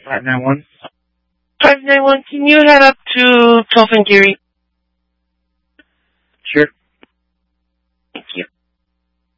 591. 591, can you head up to Tofangiri?